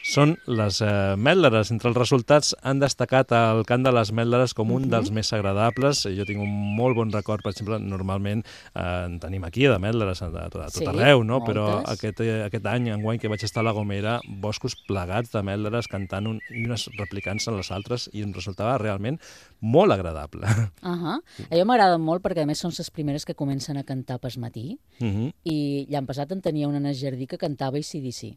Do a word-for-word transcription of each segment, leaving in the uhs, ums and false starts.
són les eh, mètleres. Entre els resultats han destacat el cant de les mètleres com un uh -huh. dels més agradables. Jo tinc un molt bon record, per exemple, normalment eh, en tenim aquí de mètleres a, a, a tot sí, arreu, no? Moltes. Però aquest, eh, aquest any, enguany, que vaig estar a La Gomera, boscos plegats de mètleres cantant un, i unes replicant-se en les altres, i em resultava realment molt agradable. Uh -huh. A mi m'agraden molt perquè, a més, són les primeres que comencen a cantar pas matí, uh -huh. i l'any passat en tenia una en el jardí que cantava A C D C.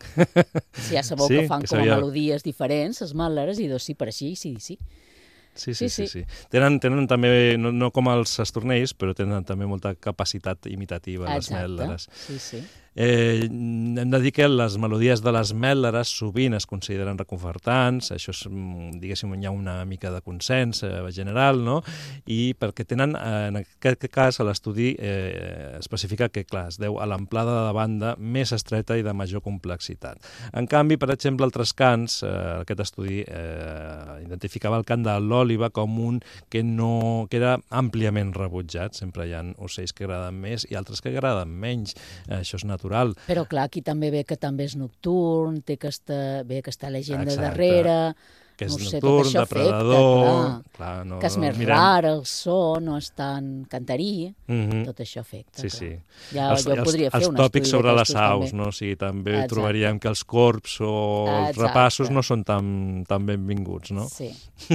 Si ja sabeu sí, que fan que com a sabia... melodies diferents, les mètleres, i doncs sí, pareixia A C D C. Sí, sí, sí. sí, sí. Tenen, tenen també, no, no com els estornells, però tenen també molta capacitat imitativa, les mètleres. Sí, sí. Eh, hem de dir que les melodies de les mètleres sovint es consideren reconfortants, això és, diguéssim, hi ha una mica de consens eh, general, no? I perquè tenen, eh, en aquest cas, l'estudi eh, especifica que, clar, es deu a l'amplada de banda més estreta i de major complexitat. En canvi, per exemple, altres cants, eh, aquest estudi eh, identificava el cant de l'òliba com un que, no, que era àmpliament rebutjat. Sempre hi ha ocells que agraden més i altres que agraden menys. Eh, això és natural. Però clar, aquí també ve que també és nocturn, té aquesta, ve aquesta llegenda Exacte. darrere, que és no sé, nocturn, depredador... Afecta, clar. Clar, no, que és més mirem... rar el so, no és tan cantarí, mm-hmm. tot això afecta. Sí, clar. sí. Ja, els, jo podria els, fer els un tòpics estudi sobre les aus, també. no? O sigui, també Exacte. trobaríem que els corps o els Exacte. rapassos no són tan, tan benvinguts, no? Sí.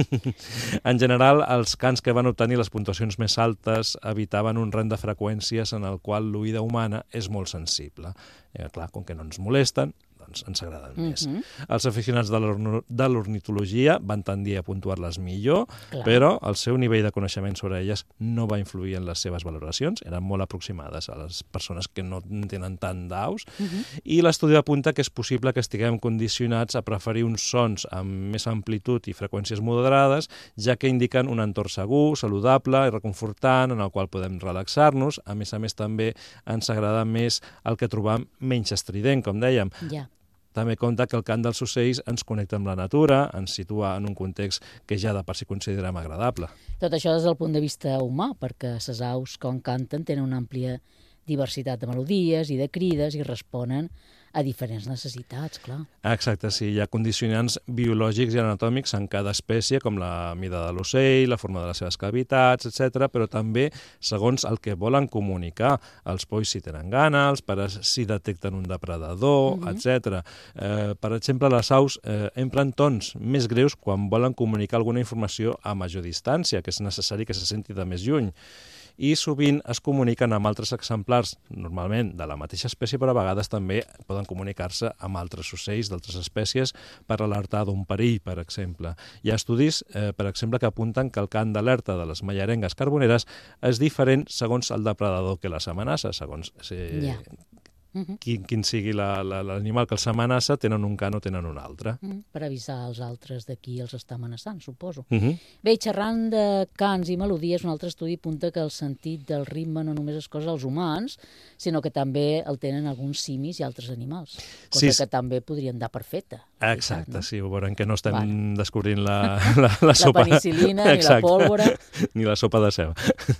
En general, els cants que van obtenir les puntuacions més altes evitaven un rang de freqüències en el qual l'oïda humana és molt sensible. Eh, clar, com que no ens molesten, doncs ens agraden mm -hmm. més. Els aficionats de l'ornitologia van tendir a puntuar-les millor, Clar. però el seu nivell de coneixement sobre elles no va influir en les seves valoracions, eren molt aproximades a les persones que no tenen tant d'aus, mm -hmm. i l'estudi apunta que és possible que estiguem condicionats a preferir uns sons amb més amplitud i freqüències moderades, ja que indiquen un entorn segur, saludable i reconfortant, en el qual podem relaxar-nos. A més a més, també ens agrada més el que trobam menys estrident, com dèiem. Ja. També compta que el cant dels ocells ens connecta amb la natura, ens situa en un context que ja de per si considerem agradable. Tot això des del punt de vista humà, perquè les aus, quan canten, tenen una àmplia diversitat de melodies i de crides i responen a diferents necessitats, clar. Exacte, sí. Hi ha condicionants biològics i anatòmics en cada espècie, com la mida de l'ocell, la forma de les seves cavitats, etcètera, però també segons el que volen comunicar. Els polls si tenen gana, els pares si detecten un depredador, uh-huh. etcètera. Eh, per exemple, les aus eh, empren tons més greus quan volen comunicar alguna informació a major distància, que és necessari que se senti de més lluny. I sovint es comuniquen amb altres exemplars, normalment de la mateixa espècie, però a vegades també poden comunicar-se amb altres ocells d'altres espècies per alertar d'un perill, per exemple. Hi ha estudis, eh, per exemple, que apunten que el cant d'alerta de les mallarengues carboneres és diferent segons el depredador que les amenaça, segons... Eh, yeah. Uh-huh. Quin, quin sigui l'animal que els amenaça, tenen un cant o tenen un altre. Uh-huh. Per avisar els altres de qui els està amenaçant, suposo. Uh-huh. Bé, xerrant de cants i melodies, un altre estudi apunta que el sentit del ritme no només és cosa dels humans, sinó que també el tenen alguns simis i altres animals, cosa sí. que també podrien dar per feta. Exacte, no? Sí, ho veurem que no estem vale. descobrint la, la, la sopa... La penicil·lina, ni la pólvora... ni la sopa de ceba.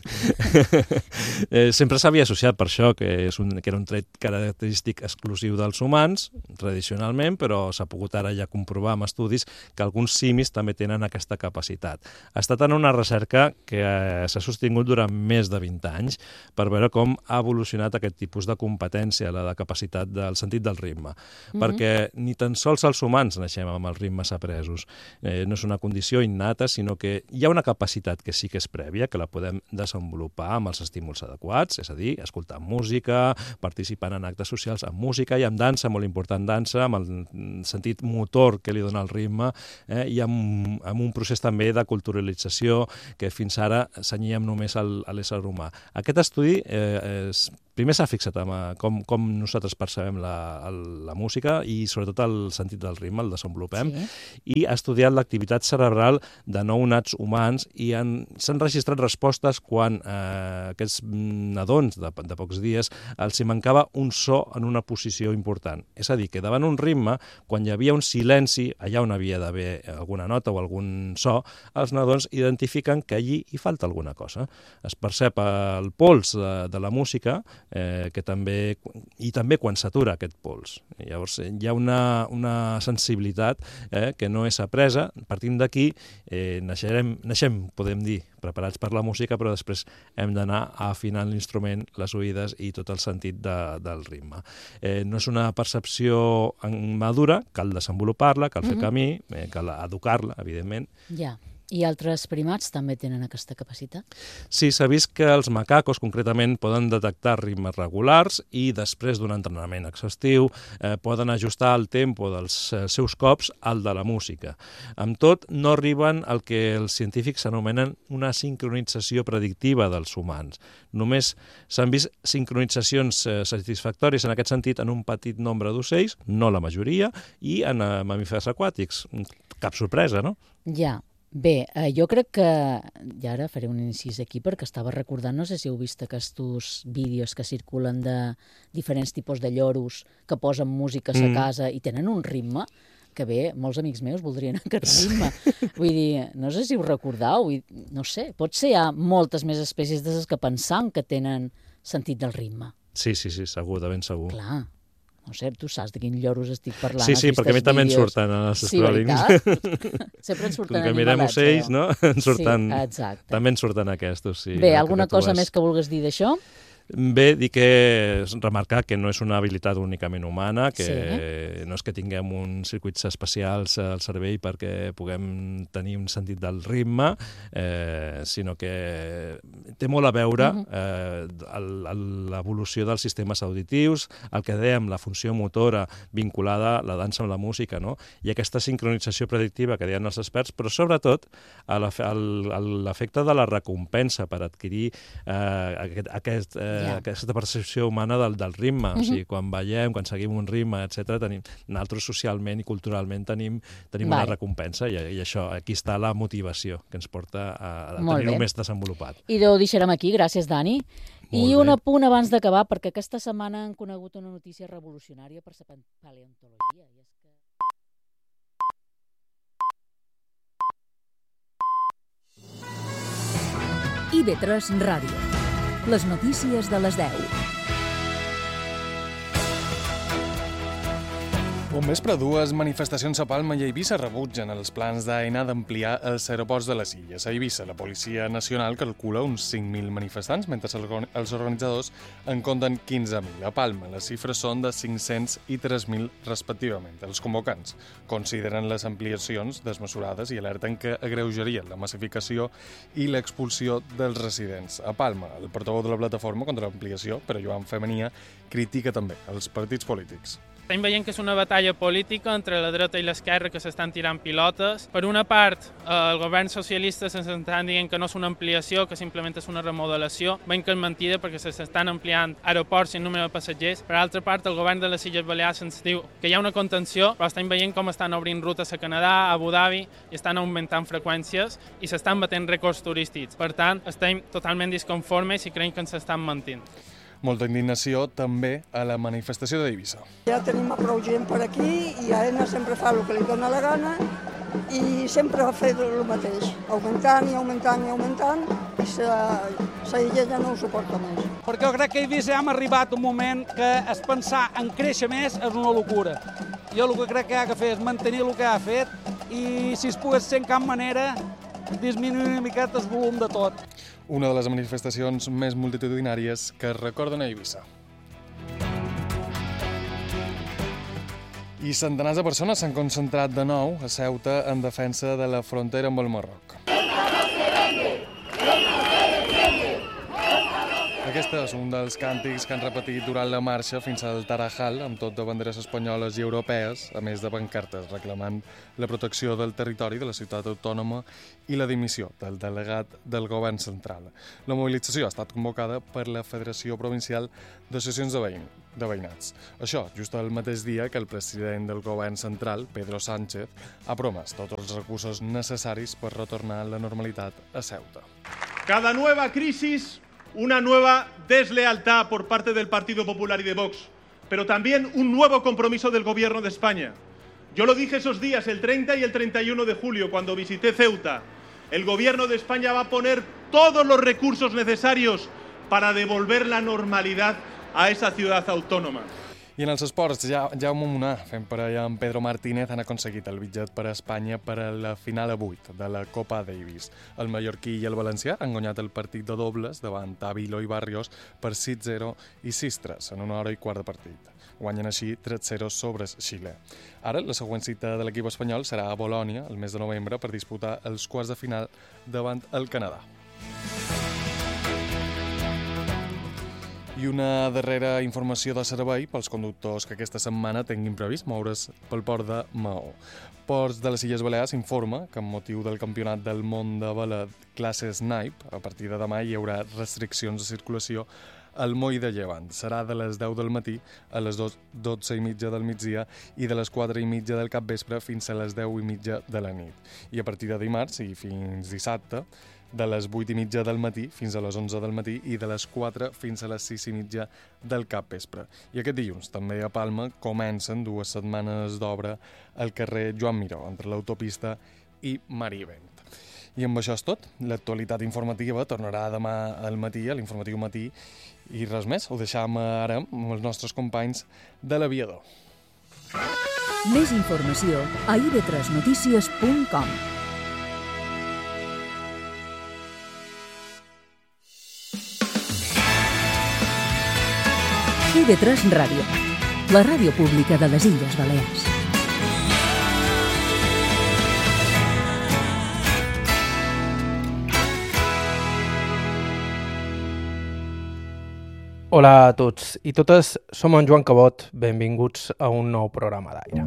eh, sempre s'havia associat per això, que, és un, que era un tret característic exclusiu dels humans, tradicionalment, però s'ha pogut ara ja comprovar amb estudis que alguns simis també tenen aquesta capacitat. Ha estat en una recerca que eh, s'ha sostingut durant més de vint anys per veure com ha evolucionat aquest tipus de competència, la de capacitat del sentit del ritme. Mm-hmm. Perquè ni tan sols els humans naixem amb els ritmes apresos. Eh, no és una condició innata, sinó que hi ha una capacitat que sí que és prèvia, que la podem desenvolupar amb els estímuls adequats, és a dir, escoltar música, participar en actes socials amb música i amb dansa, molt important dansa, amb el sentit motor que li dona el ritme, eh, i amb, amb un procés també de culturalització que fins ara senyíem només al, a l'ésser humà. Aquest estudi eh, és primer s'ha fixat en com, com nosaltres percebem la, el, la música i sobretot el sentit del ritme, el desenvolupem, sí. I ha estudiat l'activitat cerebral de nou nats humans i s'han registrat respostes quan eh, aquests nadons de, de pocs dies els hi mancava un so en una posició important. És a dir, que davant un ritme, quan hi havia un silenci, allà on havia d'haver alguna nota o algun so, els nadons identifiquen que allí hi falta alguna cosa. Es percep el pols de, de la música, eh, que també, i també quan s'atura aquest pols. Llavors, hi ha una, una sensibilitat eh, que no és apresa. Partint d'aquí, eh, naixerem, naixem, podem dir, preparats per la música, però després hem d'anar afinant l'instrument, les oïdes i tot el sentit de, del ritme. Eh, no és una percepció madura, cal desenvolupar-la, cal fer mm-hmm. camí, eh, cal educar-la, evidentment. Ja. Yeah. I altres primats també tenen aquesta capacitat? Sí, s'ha vist que els macacos, concretament, poden detectar ritmes regulars i després d'un entrenament exhaustiu eh, poden ajustar el tempo dels eh, seus cops al de la música. Amb tot, no arriben al que els científics anomenen una sincronització predictiva dels humans. Només s'han vist sincronitzacions eh, satisfactòries en aquest sentit en un petit nombre d'ocells, no la majoria, i en eh, mamífers aquàtics. Cap sorpresa, no? Ja. Bé, eh, jo crec que, i ara faré un incís aquí perquè estava recordant, no sé si heu vist aquests vídeos que circulen de diferents tipus de lloros que posen música a sa casa mm. i tenen un ritme que bé, molts amics meus voldrien aquest ritme. Vull dir, no sé si ho recordau, no sé, potser hi ha moltes més espècies de les que pensam que tenen sentit del ritme. Sí, sí, sí, segur, de ben segur. Clar. No sé, tu saps de quins lloros estic parlant. Sí, sí, perquè a mi també en surten a les scrollings. Sí, veritat? Sempre en surten animalats. Com que mirem ocells, no? En surten... Sí, exacte. També en surten aquests, sí. Bé, alguna cosa més que vulgues dir d'això? Bé, dir que remarcar que no és una habilitat únicament humana, que sí. no és que tinguem uns circuits especials al cervell perquè puguem tenir un sentit del ritme, eh, sinó que té molt a veure eh, l'evolució dels sistemes auditius, el que dèiem, la funció motora vinculada a la dansa amb la música, no? I aquesta sincronització predictiva que deien els experts, però sobretot l'efecte de la recompensa per adquirir eh, aquest, aquest eh, Yeah. aquesta percepció humana del, del ritme. Uh-huh. O sigui, quan ballem, quan seguim un ritme, etcètera, tenim, nosaltres socialment i culturalment tenim, tenim vale. una recompensa i, i això, aquí està la motivació que ens porta a, a tenir-ho més desenvolupat. I ho deixarem aquí, gràcies, Dani. Molt I bé. Un apunt abans d'acabar, perquè aquesta setmana han conegut una notícia revolucionària per la paleontologia. I és que... I ve tres Ràdio. Les notícies de les deu. Un vespre, dues manifestacions a Palma i a Eivissa rebutgen els plans d'Aena d'ampliar els aeroports de les illes. A Eivissa, la Policia Nacional calcula uns cinc mil manifestants, mentre els organitzadors en compten quinze mil. A Palma, les xifres són de cinc-cents i tres mil respectivament. Els convocants consideren les ampliacions desmesurades i alerten que agreujarien la massificació i l'expulsió dels residents. A Palma, el portaveu de la plataforma contra l'ampliació, però Joan Femenia, critica també els partits polítics. Estem veient que és una batalla política entre la dreta i l'esquerra que s'estan tirant pilotes. Per una part, el govern socialista s'estan dient que no és una ampliació, que simplement és una remodelació. Veiem que és mentida perquè s'estan ampliant aeroports i número de passatgers. Per altra part, el govern de les Illes Balears ens diu que hi ha una contenció, però estem veient com estan obrint rutes a Canadà, a Abu Dhabi, i estan augmentant freqüències i s'estan batent rècords turístics. Per tant, estem totalment disconformes i creiem que ens estan mentint. Molta indignació també a la manifestació d'Eivissa. Ja tenim prou gent per aquí i Aena sempre fa el que li dona la gana i sempre ha fet el mateix, augmentant i augmentant i augmentant i la illa ja no ho suporta més. Perquè jo crec que a Eivissa hem arribat un moment que es pensar en créixer més és una locura. Jo el que crec que ha de fer és mantenir el que ha fet i si es pogués ser en cap manera disminuir una miqueta el volum de tot. Una de les manifestacions més multitudinàries que es recorden a Eivissa. I centenars de persones s'han concentrat de nou a Ceuta en defensa de la frontera amb el Marroc. Aquest és un dels càntics que han repetit durant la marxa fins al Tarajal, amb tot de banderes espanyoles i europees, a més de pancartes reclamant la protecció del territori de la ciutat autònoma i la dimissió del delegat del govern central. La mobilització ha estat convocada per la Federació Provincial d'Associacions de, veïn, de Veïnats. Això, just el mateix dia que el president del govern central, Pedro Sánchez, ha promès tots els recursos necessaris per retornar la normalitat a Ceuta. Cada nueva crisis, una nueva deslealtad por parte del Partido Popular y de Vox. pero también un nuevo compromiso del Gobierno de España. Yo lo dije esos días, el treinta y el treinta y uno de julio, cuando visité Ceuta. El Gobierno de España va a poner todos los recursos necesarios para devolver la normalidad a esa ciudad autónoma. I en els esports, ja, Jaume Munà, fent per allà amb Pedro Martínez, han aconseguit el bitllet per a Espanya per a la final a vuit de la Copa Davis. El mallorquí i el valencià han guanyat el partit de dobles davant Ávilo i Barrios per sis zero i sis tres en una hora i quart de partit. Guanyen així tres zero sobre Xile. Ara, la següent cita de l'equip espanyol serà a Bolònia, el mes de novembre, per disputar els quarts de final davant el Canadà. I una darrera informació de servei pels conductors que aquesta setmana tinguin previst moure's pel port de Maó. Ports de les Illes Balears informa que amb motiu del Campionat del Món de Vela classe Snipe, a partir de demà hi haurà restriccions de circulació al moll de Llevant. Serà de les deu del matí a les dotze i mitja del migdia i de les quatre i mitja del capvespre fins a les deu i mitja de la nit. I a partir de dimarts i fins dissabte, de les vuit i mitja del matí fins a les onze del matí i de les quatre fins a les sis i mitja del capvespre. I aquest dilluns, també a Palma, comencen dues setmanes d'obra al carrer Joan Miró, entre l'autopista i Marivent. I amb això és tot. L'actualitat informativa tornarà demà al matí, a l'informatiu matí, i res més. Ho deixam ara amb els nostres companys de l'Aviador. Més informació a i ve tres notícies punt com. i ve tres Ràdio, la ràdio pública de les Illes Balears. Hola a tots i totes, som en Joan Cabot, benvinguts a un nou programa d'aire.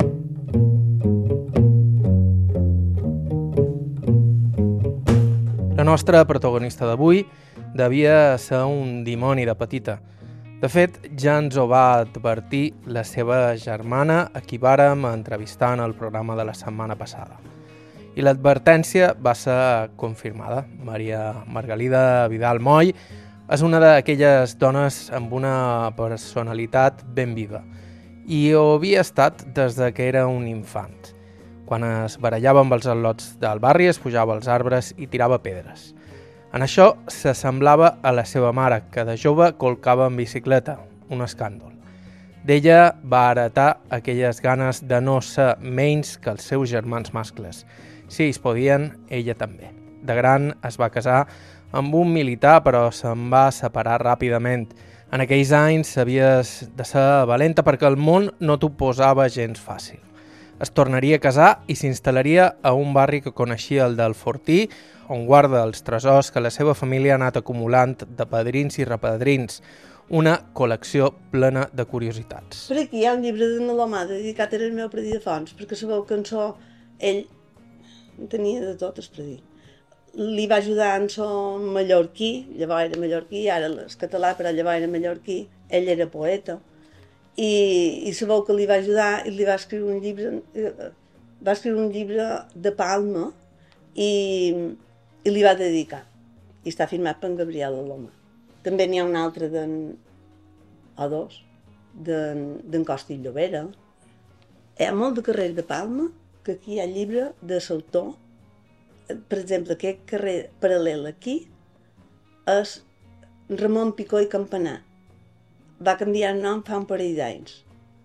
La nostra protagonista d'avui devia ser un dimoni de petita. De fet, ja ens ho va advertir la seva germana, a qui vàrem entrevistar en el programa de la setmana passada. I l'advertència va ser confirmada. Maria Margalida Vidal Moll és una d'aquelles dones amb una personalitat ben viva i ho havia estat des de que era un infant. Quan es barallava amb els al·lots del barri, es pujava als arbres i tirava pedres. En això s'assemblava a la seva mare, que de jove colcava en bicicleta, un escàndol. D'ella va heretar aquelles ganes de no ser menys que els seus germans mascles. Si ells podien, ella també. De gran es va casar amb un militar, però se'n va separar ràpidament. En aquells anys havies de ser valenta perquè el món no t'ho posava gens fàcil. Es tornaria a casar i s'instal·laria a un barri que coneixia, el del Fortí, on guarda els tresors que la seva família ha anat acumulant de padrins i repadrins, una col·lecció plena de curiositats. Per aquí hi ha un llibre de Nalomà dedicat al meu predí de fons, perquè sabeu que en so ell tenia de tot el predí. Li va ajudar en so mallorquí, llavors era mallorquí, ara és català, però llavors era mallorquí, ell era poeta, i, i sabeu que li va ajudar i li va escriure un llibre, va escriure un llibre de Palma i, i li va dedicar. I està firmat per en Gabriel Alomà. També n'hi ha un altre d'en... o dos, d'en Costa i Llobera. Hi ha molt de carrers de Palma que aquí hi ha llibre de l'autor. Per exemple, aquest carrer paral·lel aquí és Ramon Picó i Campanar. Va canviar el nom fa un parell d'anys.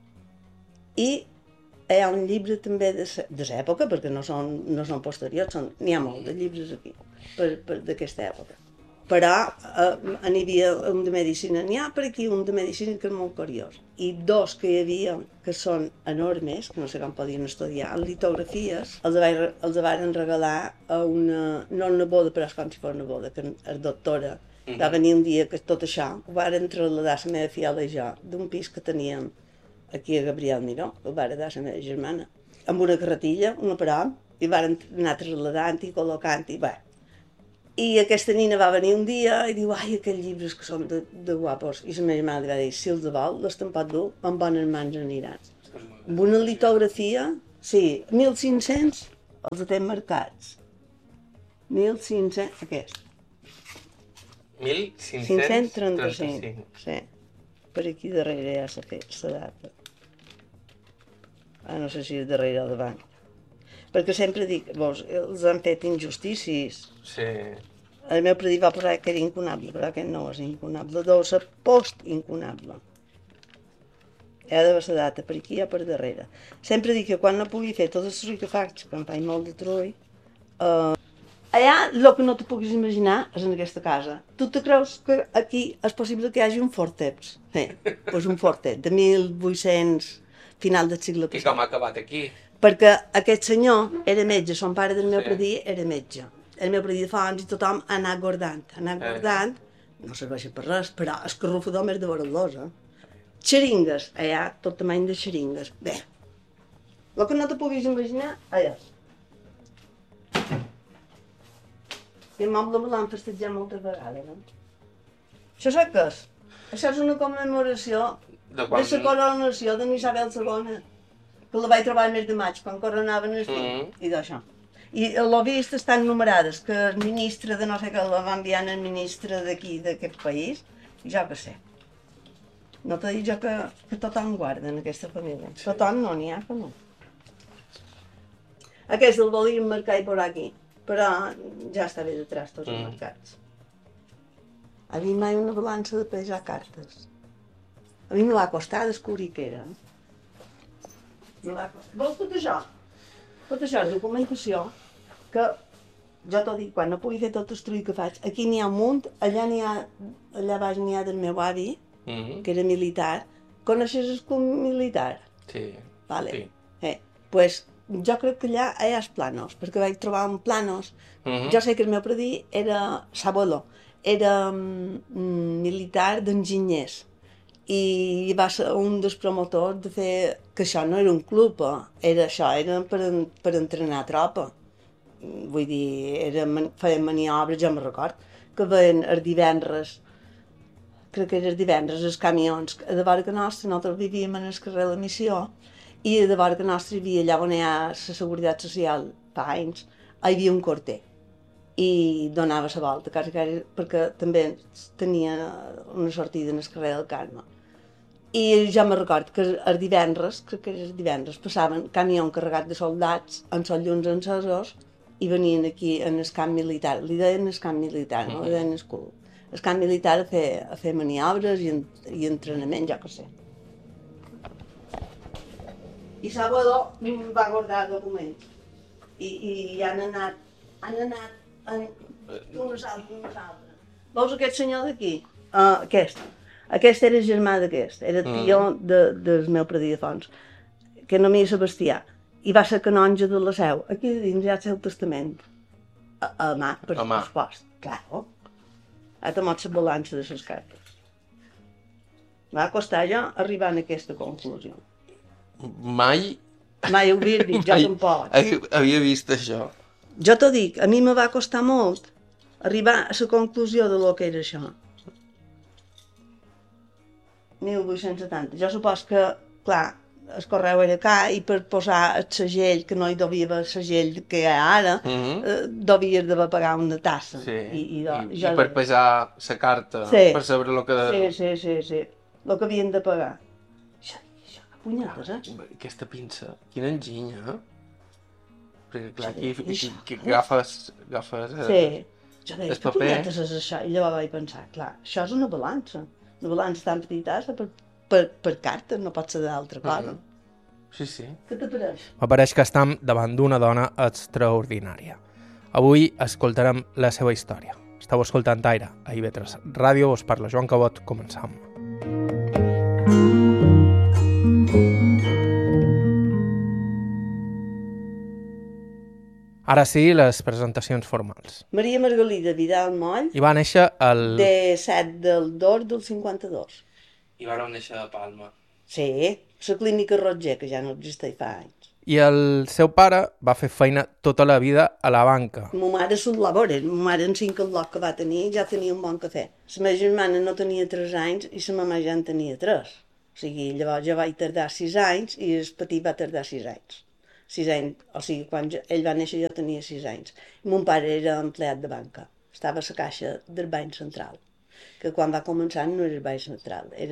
I hi ha un llibre també de l'època, perquè no són, no són posteriors, n'hi ha molt de llibres aquí per, per, d'aquesta època. Però eh, n'hi havia un de medicina, n'hi ha per aquí un de medicina que és molt curiós. I dos que hi havia, que són enormes, que no sé com podien estudiar, litografies, els, va, els van regalar a una, no una boda, però és com si fos una boda, que és doctora. Va venir un dia que tot això ho varen trasladar la meva fiola i jo d'un pis que teníem aquí a Gabriel Miró, ho va heredar la meva germana, amb una carretilla, una parol, i varen anar trasladant i col·locant i bé. I aquesta nina va venir un dia i diu, ai, aquells llibres que són de, de guapos. I la meva germana li va dir, si els de vol, les te'n pot dur, amb bones mans aniran. Amb una litografia, sí, mil cinc-cents els té marcats. mil cinc-cents, aquest. mil cinc-cents trenta-cinc. Sí. per aquí darrere ja s'ha fet la data. Ah, no sé si és darrere o davant. Perquè sempre dic, vos, els han fet injustícies. Sí. El meu predí va posar que era incunable, però aquest no és incunable, deu ser post-incunable. Ha de la data per aquí o per darrere. Sempre dic que quan no pugui fer tot el soroll que faig, que em faig molt de trull, eh, allà el que no te puguis imaginar és en aquesta casa. Tu te creus que aquí és possible que hi hagi un forteps? Sí, doncs un fortet de mil vuit-cents, final del segle passat. I com ha acabat aquí? Perquè aquest senyor era metge, son pare del meu sí. predí era metge. El meu predí de fons i tothom ha anat guardant. Ha anat guardant, eh. no serveix per res, però el carrufador més de veredós, eh? Xeringues, allà, tot tamany de xeringues. Bé, el que no te puguis imaginar, allà. I el moble me l'han festejat moltes vegades, no? Això sap què és? Això és una commemoració de, quan... de la coronació de Isabel segona, que la vaig trobar el mes de maig, quan coronaven el fill, mm. i d'això. I l'ho vist estan numerades, que el ministre de no sé què la va enviar al ministre d'aquí, d'aquest país, i jo què sé. No t'he dit jo que, que tothom guarda en aquesta família. Sí. Tothom no, n'hi ha que no. Aquest el volíem marcar i posar aquí, però ja està bé detrás tots els mm. mercats. A mi mai una balança de pesar cartes. A mi me va costar descobrir què era. Me va costar. Vols tot això? Tot això és documentació que jo t'ho dic, quan no pugui fer tot el trull que faig, aquí n'hi ha un munt, allà n'hi ha, allà baix n'hi ha del meu avi, mm-hmm. que era militar. Coneixes el club militar? Sí. Vale. Sí. Eh, pues jo crec que allà hi ha els planos, perquè vaig trobar un planos. Mm-hmm. Jo sé que el meu predí era Saboló, era mm, militar d'enginyers. I va ser un dels promotors de fer que això no era un club, eh? Era això, era per, per entrenar tropa. Vull dir, era, feien maniobres, jo me'n record, que veien els divendres, crec que era els divendres, els camions, a de vora que nostra, nosaltres vivíem en el carrer de la Missió, i a de vora que nostra hi havia, allà on hi ha la Seguretat Social, fa anys, hi havia un corter. I donava la volta, quasi, quasi, perquè també tenia una sortida en el carrer del Carme. I jo me record que els divendres, crec que els divendres, passaven camió carregat de soldats amb els llums encesos i venien aquí en el camp militar. Li deien el camp militar, no li deien el club. El camp militar a fer, a fer maniobres i, i entrenament, jo que sé. I Salvador va guardar documents. I, i han anat, han anat en unes altres, unes altres. Veus aquest senyor d'aquí? Uh, aquest. Aquest era germà d'aquest, era tio mm. de, del meu predí de fons, que no m'hi Sebastià, i va ser canonge de la Seu. Aquí dins hi ha el seu testament, a, a mà, per respost. Claro. Ara te mots la balança de les cartes. Va costar jo arribar a aquesta conclusió. Mai... Mai ho havia dit, jo tampoc. Havia vist això. Jo t'ho dic, a mi me va costar molt arribar a la conclusió de lo que era això. mil vuit-cents setanta. Jo supos que, clar, el correu era car i per posar el segell, que no hi devia haver el segell que hi ha ara, mm-hmm. eh, devies d'haver pagar una tassa. Sí, I, i, do, I, jo... i per pesar la carta, sí. per saber el que... Sí, sí, sí, sí, el que havien de pagar. Això, això, que punyetes, eh? Aquesta pinça, quina enginya, eh? Perquè, clar, aquí, aquí, aquí agafes... agafes eh, sí, jo deia, que punyetes és això? I llavors vaig pensar, clar, això és una balança. Una balança tan petitassa per, per, per carta, no pot ser d'altra cosa. Mm. Sí, sí. Què t'apareix? M'apareix que estem davant d'una dona extraordinària. Avui escoltarem la seva història. Esteu escoltant Aire, a I V tres Ràdio, us parla Joan Cabot, començam. Ara sí, les presentacions formals. Maria Margalida Vidal Moll. I va néixer el... de set del dos del cinquanta-dos. I va néixer a Palma. Sí, la clínica Roger, que ja no existeix fa anys. I el seu pare va fer feina tota la vida a la banca. Ma mare surt labores. Ma mare en cinc el loc que va tenir ja tenia un bon cafè. La meva germana no tenia tres anys i la mama ja en tenia tres. O sigui, llavors jo vaig tardar sis anys i el petit va tardar sis anys. sis anys, o sigui, quan jo, ell va néixer jo tenia sis anys. I mon pare era empleat de banca, estava a la caixa del Banc Central, que quan va començar no era el Banc Central, era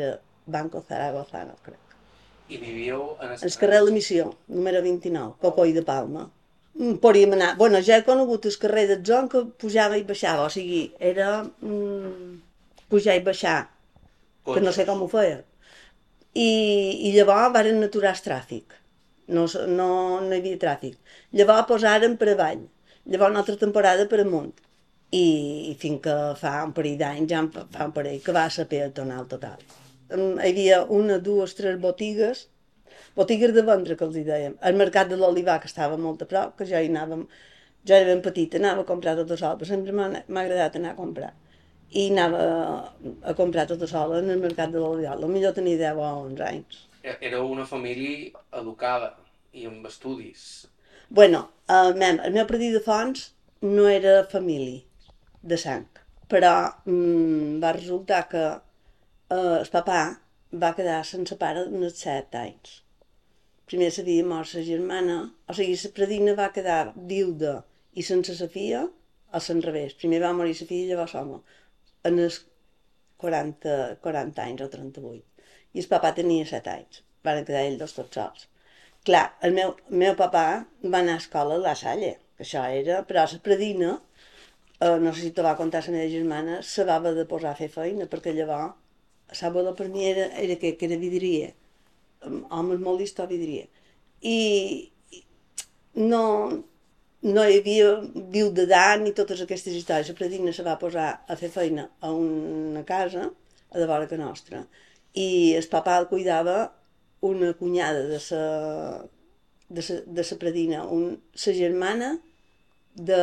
Banco Zaragozano, crec. I vivíeu en el... El carrer de la Missió, número vint-i-nou, Cocoi de Palma. Podríem anar... Bueno, ja he conegut el carrer del Zon que pujava i baixava, o sigui, era mm, pujar i baixar, que no sé com ho feia. I, i llavors varen aturar el tràfic, no, no, no hi havia tràfic. Llavors posaren per avall, llavors una altra temporada per amunt. I, i fins que fa un parell d'anys, ja fa un parell, que va ser peatonal total. Hi havia una, dues, tres botigues, botigues de vendre, que els hi dèiem. El mercat de l'Olivar, que estava molt a prop, que jo hi anàvem, jo era ben petita, anava a comprar tot sol, però sempre m'ha agradat anar a comprar. I anava a comprar tot sol en el mercat de l'Olivar. Potser tenia deu o onze anys. Éreu una família educada i amb estudis. Bueno, el meu, el meu predí de Fons no era família de sang, però mm, va resultar que Uh, el papà va quedar sense pare uns set anys. Primer s'havia mort sa germana, o sigui, la predina va quedar viuda i sense sa filla, o s'enrevés. Primer va morir sa filla i llavors home, en els quaranta, quaranta anys o trenta-vuit. I el papà tenia set anys, van quedar ells dos tots sols. Clar, el meu, el meu papà va anar a escola a La Salle, que això era, però la predina, uh, no sé si te va contar la meva germana, se va haver de posar a fer feina, perquè llavors l'abuelo per mi era, era que, que era vidrier, home molt llist a vidrier. I no, no hi havia viu de dan ni totes aquestes històries. La predina se va posar a fer feina a una casa a de vora que nostra. I el papà el cuidava una cunyada de sa, de sa, de sa predina, un, sa germana de,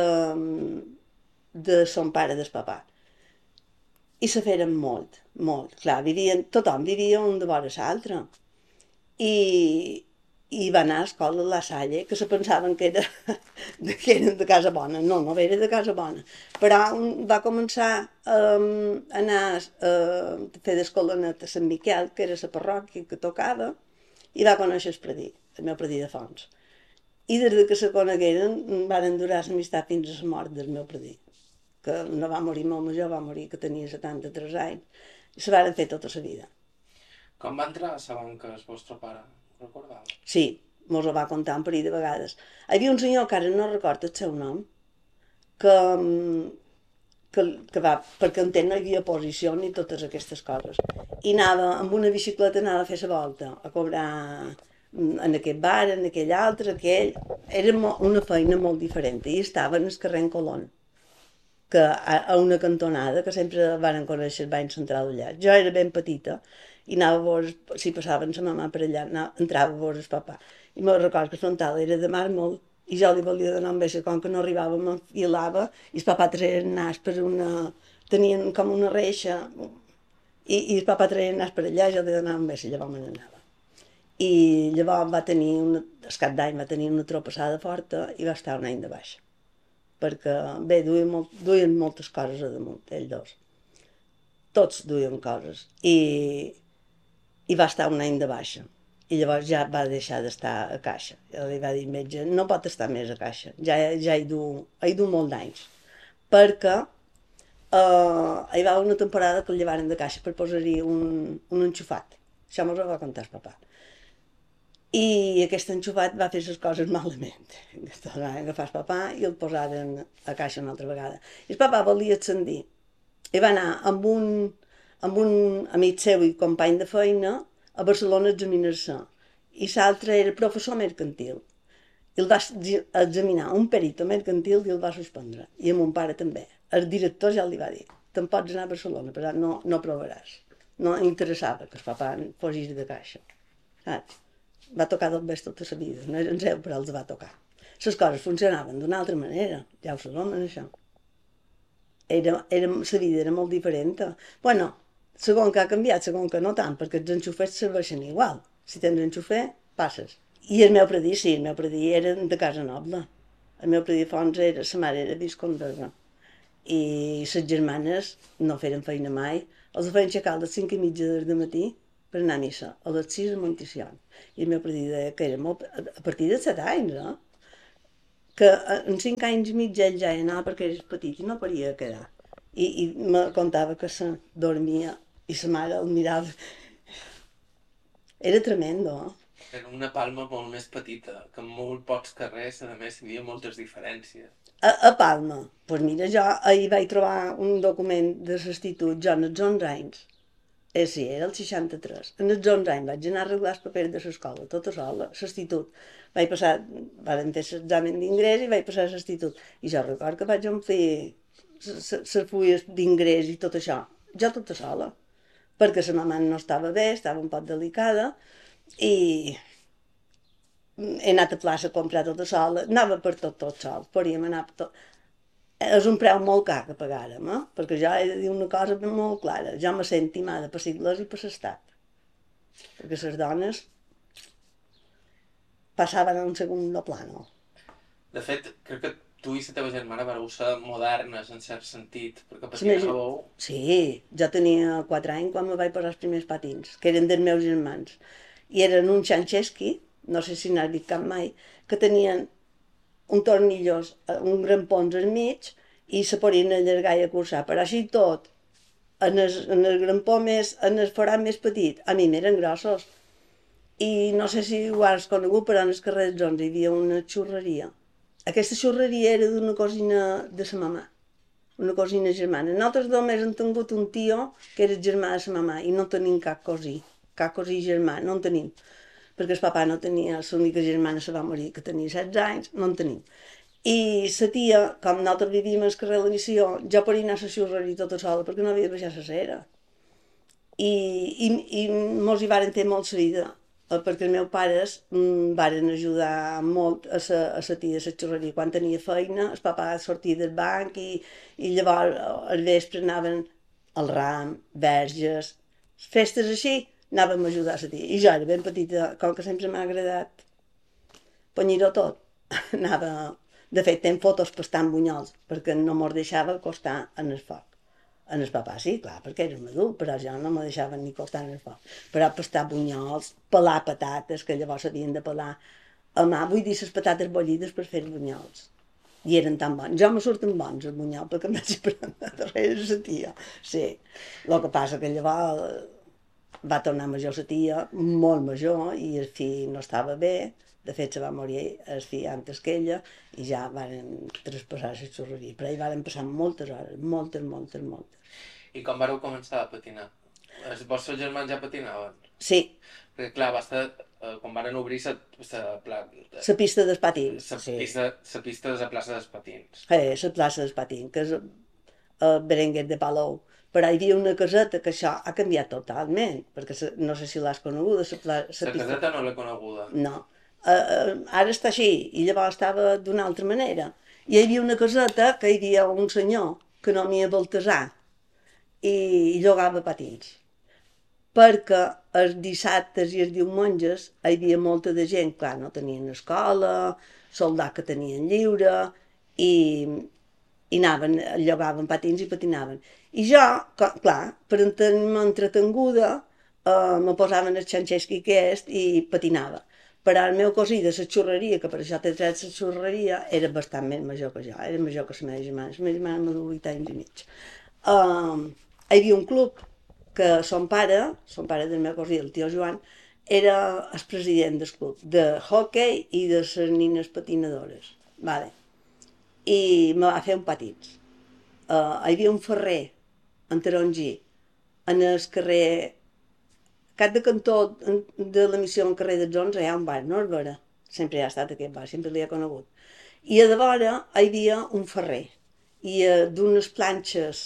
de son pare del papà. I se feren molt, molt. Clar, vivien, tothom vivia un de vora l'altre. I, I va anar a escola a La Salle, que se pensaven que, era, que eren de casa bona. No, no era de casa bona. Però va començar um, a anar a fer d'escolanet a Sant Miquel, que era la parròquia que tocava, i va conèixer el predí, el meu predí de Fons. I des que se conegueren van durar l'amistat fins a la mort del meu predí, que no va morir molt major, va morir que tenia setanta-tres anys, i se van fer tota la vida. Com va entrar a la banca el vostre pare? Recordava? Sí, mos ho va contar un parell de vegades. Hi havia un senyor que ara no recordo el seu nom, que, que, que va, perquè en no hi havia posició ni totes aquestes coses. I anava amb una bicicleta, anava a fer la volta, a cobrar en aquest bar, en aquell altre, aquell... Era una feina molt diferent, i estava en el carrer en Colón, que a una cantonada, que sempre van conèixer el bany central allà. Jo era ben petita i anava a veure, si passaven sa mamà per allà, anava, entrava a veure el papà. I me'n recordo que el frontal era de màrmol i jo li volia donar un beixa, com que no arribava m'enfilava i el papà treia el nas per una... tenien com una reixa i, i el papà treia el nas per allà i jo li donava un beixa, llavors me n'anava. I llavors va tenir, una, el cap d'any va tenir una tropassada forta i va estar un any de baixa. Perquè, bé, duien, molt, duien moltes coses a damunt, ells dos. Tots duien coses. I, i va estar un any de baixa. I llavors ja va deixar d'estar a caixa. I li va dir metge, no pot estar més a caixa, ja, ja hi du, hi du molt d'anys. Perquè eh, hi va haver una temporada que el llevaren de caixa per posar-hi un, un enxufat. Això mos ho va contar el papà. I aquest enxufat va fer les coses malament. Van agafar el papà i el posaren a caixa una altra vegada. I el papà volia ascendir. I va anar amb un, amb un amic seu i company de feina a Barcelona a examinar-se. I l'altre era professor mercantil. I el va examinar un perito mercantil i el va suspendre. I a mon pare també. El director ja li va dir, te'n pots anar a Barcelona, però no, no provaràs. No interessava que el papà fossis de caixa. Saps? Va tocar del best tota la vida, no eren seu, però els va tocar. Les coses funcionaven d'una altra manera, ja ho sabem, això. Era, era, la vida era molt diferent. Bueno, segon que ha canviat, segon que no tant, perquè els enxufers serveixen igual. Si tens enxufer, passes. I el meu predí, sí, el meu predí era de Casa Noble. El meu predí Fons era, la mare era viscondesa. I les germanes no feren feina mai. Els feien aixecar a les cinc i mitja del matí per anar a missa, a les sis a Monticion. I el meu predí deia que era molt... a partir de set anys, eh? Que en cinc anys i mig ell ja hi anava perquè era petit i no podia quedar. I, i me contava que se dormia i sa mare el mirava Era tremendo. Era una Palma molt més petita, que en molt pocs carrers, a més, hi havia moltes diferències. A, a Palma, doncs pues mira, jo ahir vaig trobar un document de l'institut, jo en els onze anys, eh, sí, era el seixanta-tres, en els onze anys vaig anar a arreglar els papers de l'escola, tota sola, l'institut. Vaig passar, vam fer l'examen d'ingrés i vaig passar a l'institut. I jo record que vaig omplir les fulles d'ingrés i tot això, jo tota sola, perquè la mamà no estava bé, estava un poc delicada, i he anat a plaça a comprar tota sola, anava per tot, tot sol, podíem anar per tot. És un preu molt car que pagàrem, eh? Perquè jo he de dir una cosa molt clara, jo me sent timada per l'Església i per l'Estat, perquè les dones passaven a un segon plano. De fet, crec que tu i la teva germana vareu ser modernes en cert sentit, perquè patinàveu... Sí, jo tenia quatre anys quan me vaig posar els primers patins, que eren dels meus germans. I eren un Xanxeschi, no sé si n'has vist cap mai, que tenien un tornillos, un grampons al mig i se podien allargar i acurçar, però així tot, en el, en el grampó més, en el forat més petit, a mi m'eren grossos. I no sé si ho has conegut, però en el carrer dels onze hi havia una xurreria. Aquesta xurreria era d'una cosina de sa mamà, una cosina germana. Nosaltres només hem tingut un tio que era germà de sa mamà i no tenim cap cosí. cap cosí germà, no en tenim, perquè el papà no tenia, l'única germana se va morir, que tenia setze anys, no en tenim. I la tia, com nosaltres vivíem al carrer de la Missió, jo podia anar a la xurreria tota sola, perquè no havia de baixar la cera. I, i, i mos hi varen fer molt la vida, perquè els meus pares mm, varen ajudar molt a la, a la tia de la xurreria. Quan tenia feina, el papà sortia del banc i, i llavors al vespre anaven al ram, verges, festes així, anàvem a ajudar a la tia. I jo era ben petita, com que sempre m'ha agradat penyir-ho tot. Anava... De fet, tenc fotos pastant bunyols, perquè no mos deixava acostar en el foc. En el papà sí, clar, perquè érem adults, però jo no me deixaven ni acostar en el foc. Però pastar bunyols, pelar patates, que llavors s'havien de pelar a mà, vull dir, les patates bullides per fer els bunyols. I eren tan bons. Jo me surten bons, els bunyols, perquè em vaig aprendre darrere la tia. Sí. El que passa que llavors va tornar major la tia, molt major, i el fill no estava bé. De fet, se va morir el fill antes que ella i ja van traspassar la xurreria. Però hi van passar moltes hores, moltes, moltes, moltes. I com vareu començar a patinar? Els vostres germans ja patinaven? Sí. Perquè, clar, va estar, eh, quan van obrir la... La pista dels patins. La sí. pista, pista de la plaça dels patins. Sí, la plaça dels patins, que és a Berenguer de Palou. Però hi havia una caseta que això ha canviat totalment, perquè no sé si l'has coneguda. La, la, la caseta no l'he coneguda. No. Uh, uh, ara està així, i llavors estava d'una altra manera. I hi havia una caseta que hi havia un senyor que no m'hi Baltasar i, i llogava patins. Perquè els dissabtes i els diumenges hi havia molta de gent, clar, no tenien escola, soldats que tenien lliure, i, i anaven, llogaven patins i patinaven. I jo, clar, per tenir-me entretenguda, uh, me posaven el Xanxeschi aquest i patinava. Però el meu cosí de la xurreria, que per això té tret la xurreria, era bastant més major que jo, era major que la meva germana. La meva germana m'ha vuit anys i mig. Uh, hi havia un club que son pare, son pare del meu cosí, el tio Joan, era el president del club de hockey i de les nines patinadores. Vale. I me va fer un patins. Uh, hi havia un ferrer, en Tarongí, en el carrer... Cap de cantó de la missió en carrer dels onze hi ha un bar, no és vera? Sempre hi ha estat aquest bar, sempre l'hi he conegut. I a de vora hi havia un ferrer, i uh, d'unes planxes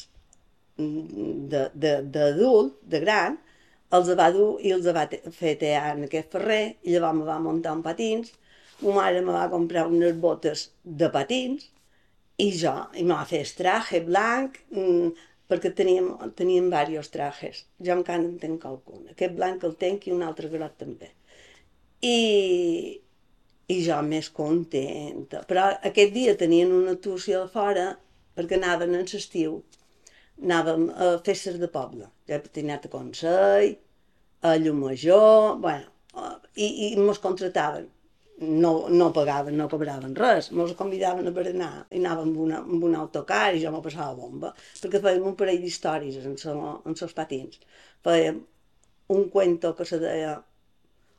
d'adult, de, de, de gran, els va dur i els va fer tear en aquest ferrer, i llavors me va muntar un patins, ma mare me va comprar unes botes de patins, i jo, i me va fer el traje blanc, mm, perquè teníem, teníem diversos trajes. Jo encara en tenc algun. Aquest blanc el tenc i un altre groc també. I, i jo més contenta. Però aquest dia tenien una actuació de fora perquè anaven en l'estiu. Anàvem a festes de poble. Jo he patinat a Consell, a Llumajor, bueno, i, i mos contrataven. No, no pagaven, no cobraven res, ens convidaven a berenar i anàvem amb, una, amb un autocar i jo m'ho passava bomba, perquè fèiem un parell d'històries en els patins. Fèiem un cuento que se deia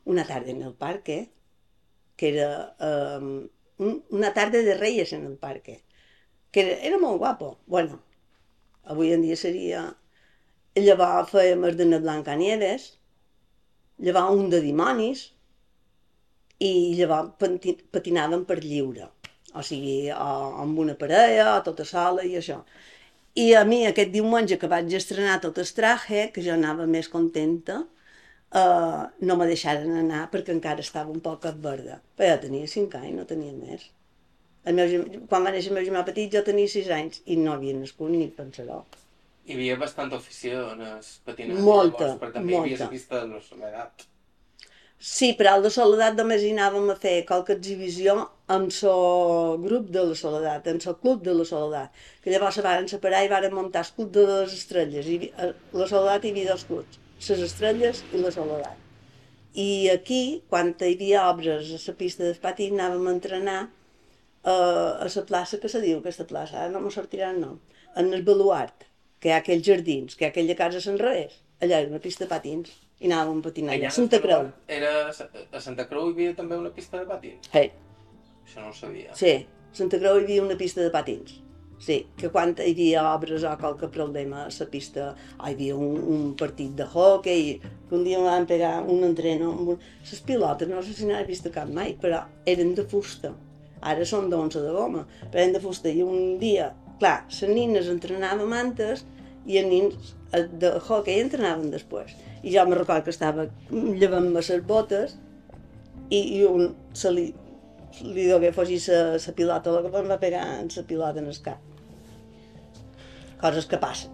una tarda en el parque, que era eh, una tarda de Reyes en el parque, que era, era molt guapo. Bueno, avui en dia seria... Llavors fèiem el de la Blancanieves, llavors un de dimonis, i llavors patinàvem per lliure, o sigui, o amb una parella, o tota sola i això. I a mi aquest diumenge que vaig estrenar tot el traje, que jo anava més contenta, uh, no me deixaren anar perquè encara estava un poc verda. Però jo tenia cinc anys, no tenia més. El meu, quan va néixer el meu germà petit jo tenia sis anys i no havia nascut ni pensar-ho. Hi havia bastanta afició en el patinatge, molta, llavors, però també molta. hi havia la pista de la Soledat. Sí, però al de Soledat només hi anàvem a fer qualque exhibició amb el grup de la Soledat, amb el club de la Soledat, que llavors se varen separar i varen muntar el club de les estrelles. I a la Soledat hi havia dos clubs, les estrelles i la Soledat. I aquí, quan hi havia obres a la pista de patí, anàvem a entrenar a, a la plaça que se diu, aquesta plaça, ara no me sortirà el nom, en el Baluart, que hi ha aquells jardins, que hi ha aquella casa a l'enrevés, allà era una pista de patins, i anàvem a patinar allà, a Santa Creu. Era, a Santa Creu hi havia també una pista de patins? Sí. Això no ho sabia. Sí, a Santa Creu hi havia una pista de patins. Sí, que quan hi havia obres o qualque problema a la pista, hi havia un, un partit de hockey, que un dia em van pegar un entreno amb un... Les pilotes, no sé si n'he vist cap mai, però eren de fusta. Ara són d'onze de goma, però eren de fusta. I un dia, clar, les nines entrenàvem antes i els nins de hockey entrenaven després. I jo me recordo que estava llevant-me les botes i, i un se li, li dogué fugir la pilota, la que em va pegar en la pilota en el cap. Coses que passen.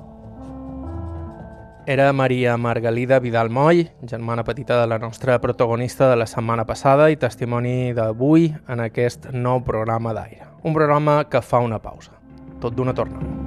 Era Maria Margalida Vidal Moll, germana petita de la nostra protagonista de la setmana passada i testimoni d'avui en aquest nou programa d'Aire. Un programa que fa una pausa. Tot d'una tornada.